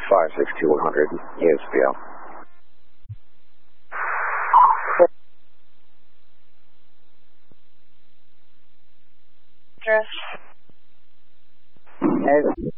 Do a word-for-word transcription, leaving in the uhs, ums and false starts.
five six two one hundred, E S P L. Address.